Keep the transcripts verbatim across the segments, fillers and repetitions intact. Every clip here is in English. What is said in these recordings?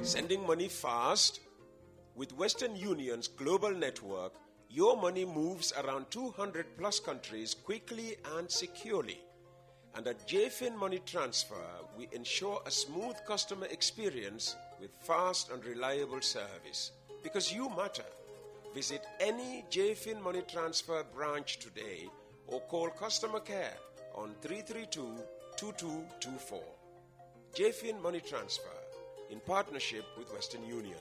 Sending money fast? With Western Union's global network, your money moves around two hundred plus countries quickly and securely. And at J F I N Money Transfer, we ensure a smooth customer experience with fast and reliable service. Because you matter. Visit any J F I N Money Transfer branch today or call customer care on three three two, two two two four. J F I N Money Transfer, in partnership with Western Union.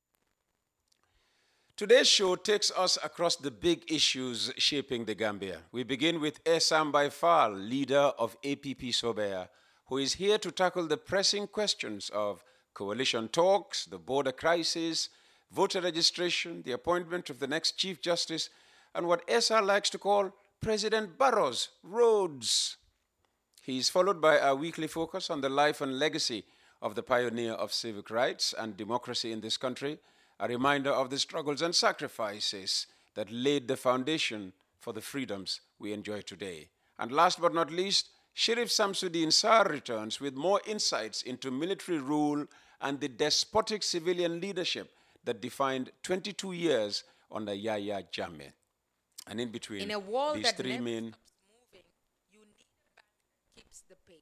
Today's show takes us across the big issues shaping the Gambia. We begin with Esam Baifal, leader of A P P Sobea, who is here to tackle the pressing questions of coalition talks, the border crisis, voter registration, the appointment of the next Chief Justice, and what Esa likes to call President Barrow's roads. He is followed by our weekly focus on the life and legacy of the pioneer of civic rights and democracy in this country, a reminder of the struggles and sacrifices that laid the foundation for the freedoms we enjoy today. And last but not least, Sheriff Samsudeen Sarr returns with more insights into military rule and the despotic civilian leadership that defined twenty-two years under Yahya Jammeh. And in between in a world these that three never men... stops moving, you need a bank that keeps the pace.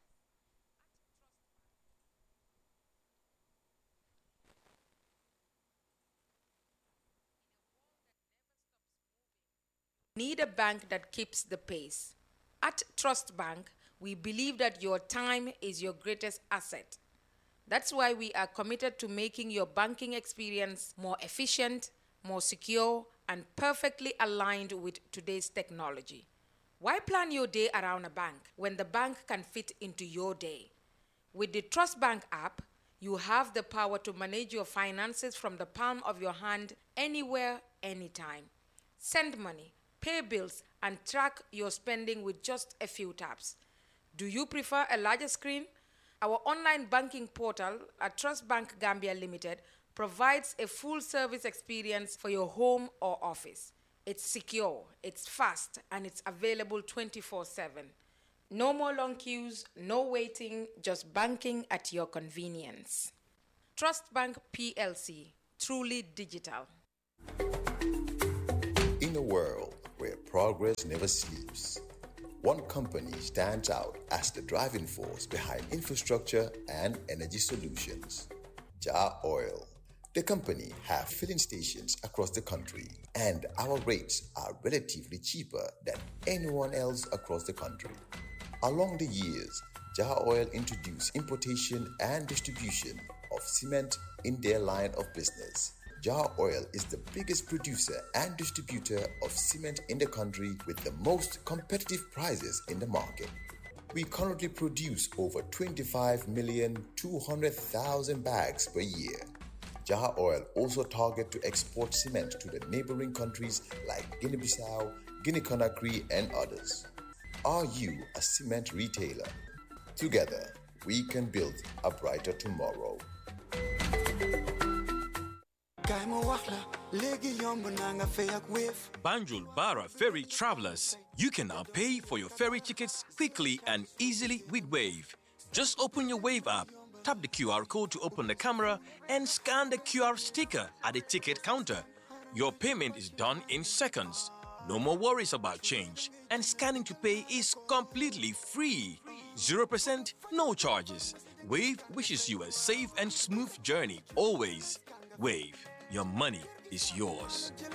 Need a bank that keeps the pace. At Trust Bank, we believe that your time is your greatest asset. That's why we are committed to making your banking experience more efficient, more secure, and perfectly aligned with today's technology. Why plan your day around a bank when the bank can fit into your day? With the Trust Bank app, you have the power to manage your finances from the palm of your hand anywhere, anytime. Send money, pay bills, and track your spending with just a few taps. Do you prefer a larger screen? Our online banking portal at Trust Bank Gambia Limited provides a full-service experience for your home or office. It's secure, it's fast, and it's available twenty-four seven. No more long queues, no waiting, just banking at your convenience. Trust Bank P L C, truly digital. In a world where progress never sleeps, one company stands out as the driving force behind infrastructure and energy solutions. Jar Oil. The company have filling stations across the country, and our rates are relatively cheaper than anyone else across the country. Along the years, Jar Oil introduced importation and distribution of cement in their line of business. Jar Oil is the biggest producer and distributor of cement in the country with the most competitive prices in the market. We currently produce over twenty-five million two hundred thousand bags per year. Jar Oil also target to export cement to the neighboring countries like Guinea-Bissau, Guinea-Conakry, and others. Are you a cement retailer? Together, we can build a brighter tomorrow. Banjul Bara Ferry Travelers. You can now pay for your ferry tickets quickly and easily with Wave. Just open your Wave app, tap the Q R code to open the camera, and scan the Q R sticker at the ticket counter. Your payment is done in seconds. No more worries about change. And scanning to pay is completely free. zero percent, no charges. Wave wishes you a safe and smooth journey always. Wave, your money is yours.